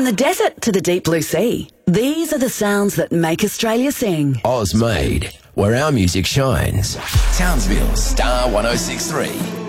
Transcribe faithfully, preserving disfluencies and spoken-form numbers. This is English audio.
From the desert to the deep blue sea, these are the sounds that make Australia sing. Oz made, where our music shines. Townsville Star one oh six point three.